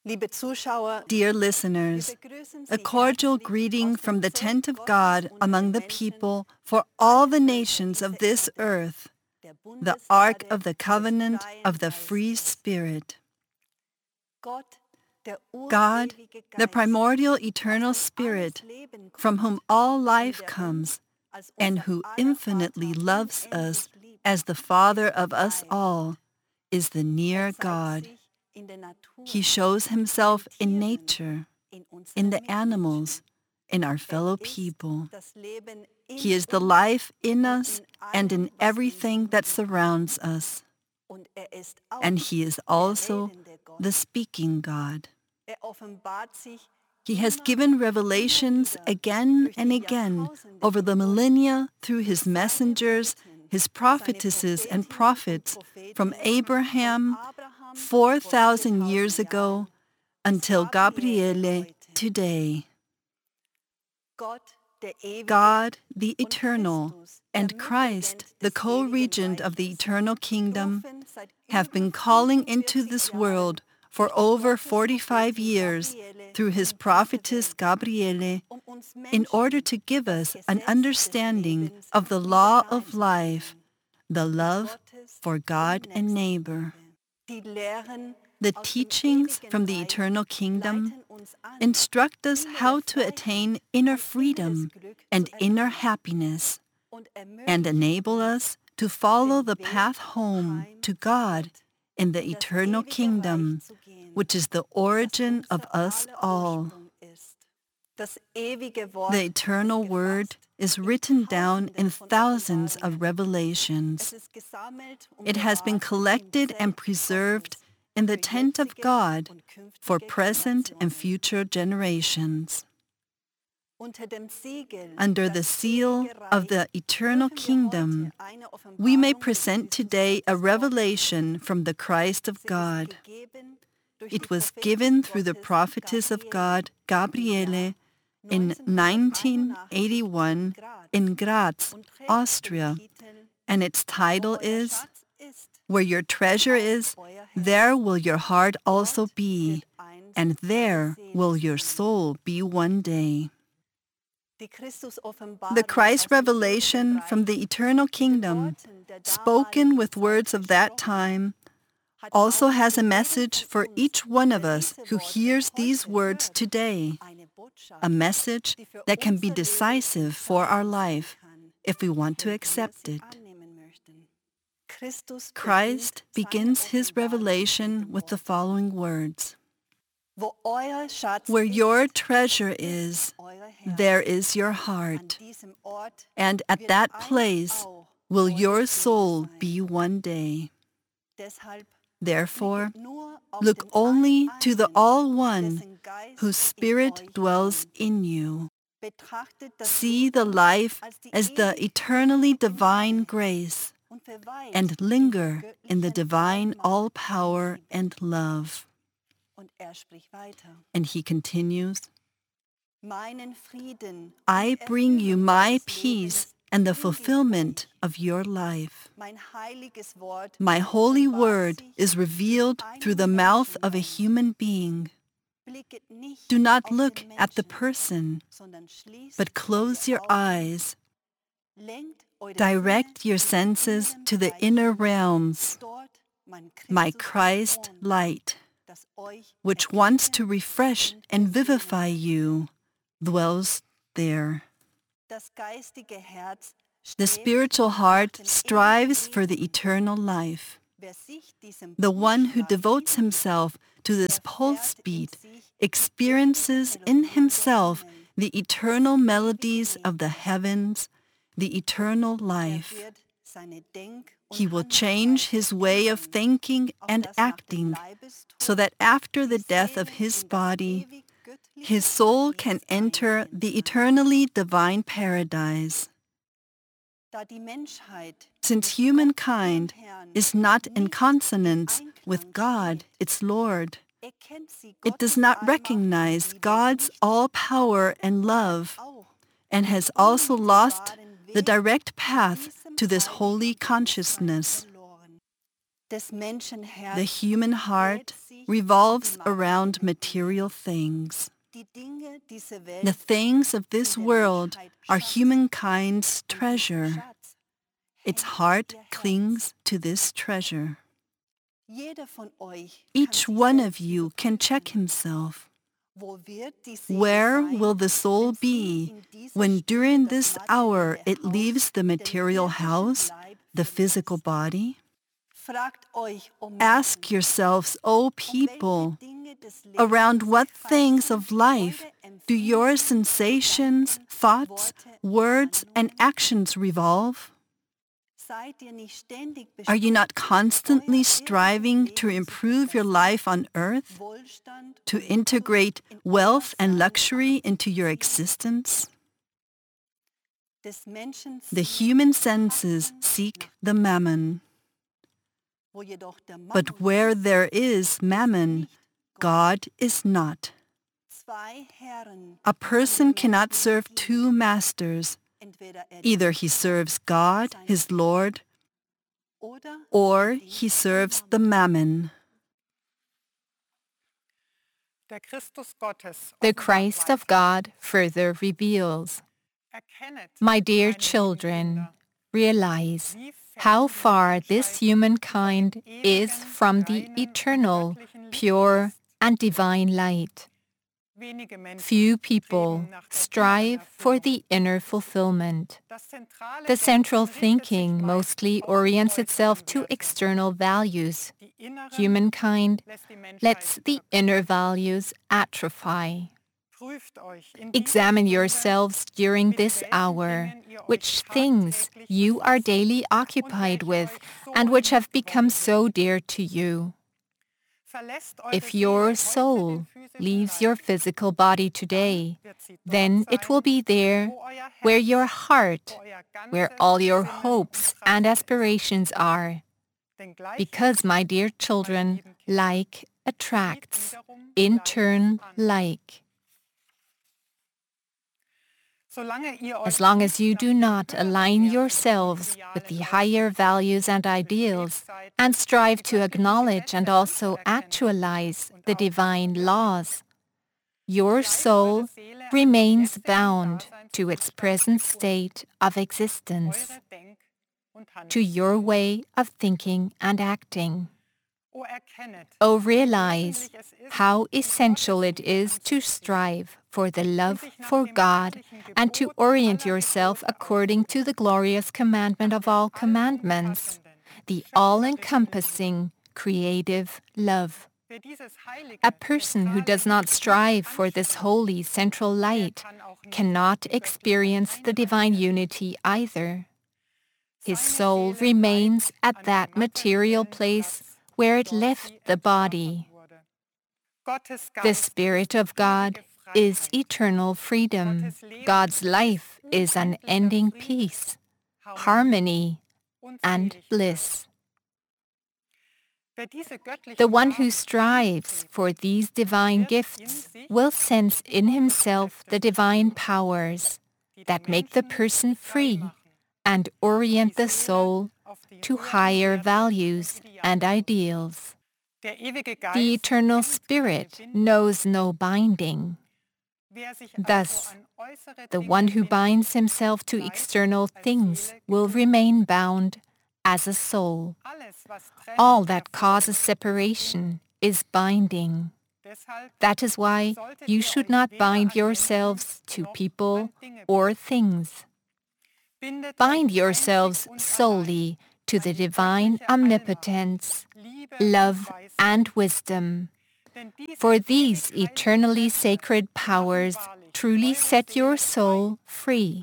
Dear listeners, a cordial greeting from the tent of God among the people for all the nations of this earth, the Ark of the Covenant of the Free Spirit. God, the primordial eternal Spirit, from whom all life comes, and who infinitely loves us as the Father of us all, is the near God. He shows himself in nature, in the animals, in our fellow people. He is the life in us and in everything that surrounds us. And he is also the speaking God. He has given revelations again and again over the millennia through his messengers, his prophetesses and prophets, from Abraham 4,000 years ago until Gabriele today. God, the eternal, and Christ, the co-regent of the eternal kingdom, have been calling into this world for over 45 years through his prophetess Gabriele in order to give us an understanding of the law of life, the love for God and neighbor. The teachings from the eternal kingdom instruct us how to attain inner freedom and inner happiness, and enable us to follow the path home to God in the eternal kingdom, which is the origin of us all. The eternal word is written down in thousands of revelations. It has been collected and preserved in the tent of God for present and future generations. Under the seal of the eternal kingdom, we may present today a revelation from the Christ of God. It was given through the prophetess of God, Gabriele, in 1981 in Graz, Austria, and its title is, "Where your treasure is, there will your heart also be, and there will your soul be one day." The Christ revelation from the eternal kingdom, spoken with words of that time, also has a message for each one of us who hears these words today, a message that can be decisive for our life if we want to accept it. Christ begins his revelation with the following words: "Where your treasure is, there is your heart, and at that place will your soul be one day." Therefore, look only to the All-One whose Spirit dwells in you. See the life as the eternally divine grace, and linger in the divine all-power and love. And he continues, "I bring you my peace and the fulfillment of your life. My holy word is revealed through the mouth of a human being. Do not look at the person, but close your eyes. Direct your senses to the inner realms. My Christ light, which wants to refresh and vivify you, dwells there." The spiritual heart strives for the eternal life. The one who devotes himself to this pulse beat experiences in himself the eternal melodies of the heavens, the eternal life. He will change his way of thinking and acting so that after the death of his body, his soul can enter the eternally divine paradise. Since humankind is not in consonance with God, its Lord, it does not recognize God's all-power and love, and has also lost the direct path to this holy consciousness. The human heart revolves around material things. The things of this world are humankind's treasure. Its heart clings to this treasure. Each one of you can check himself. Where will the soul be when during this hour it leaves the material house, the physical body? Ask yourselves, O people, around what things of life do your sensations, thoughts, words, and actions revolve? Are you not constantly striving to improve your life on earth, to integrate wealth and luxury into your existence? The human senses seek the mammon. But where there is mammon, God is not. A person cannot serve two masters. Either he serves God, his Lord, or he serves the mammon. The Christ of God further reveals, my dear children, realize how far this humankind is from the eternal, pure, and divine light. Few people strive for the inner fulfillment. The central thinking mostly orients itself to external values. Humankind lets the inner values atrophy. Examine yourselves during this hour, which things you are daily occupied with and which have become so dear to you. If your soul leaves your physical body today, then it will be there where your heart, where all your hopes and aspirations are. Because, my dear children, like attracts, in turn like. As long as you do not align yourselves with the higher values and ideals, and strive to acknowledge and also actualize the divine laws, your soul remains bound to its present state of existence, to your way of thinking and acting. Oh, realize how essential it is to strive for the love for God and to orient yourself according to the glorious commandment of all commandments, the all-encompassing creative love. A person who does not strive for this holy central light cannot experience the divine unity either. His soul remains at that material place where it left the body. The Spirit of God is eternal freedom. God's life is unending peace, harmony, and bliss. The one who strives for these divine gifts will sense in himself the divine powers that make the person free and orient the soul to higher values and ideals. The eternal Spirit knows no binding. Thus, the one who binds himself to external things will remain bound as a soul. All that causes separation is binding. That is why you should not bind yourselves to people or things. Bind yourselves solely to the divine omnipotence, love, and wisdom. For these eternally sacred powers truly set your soul free.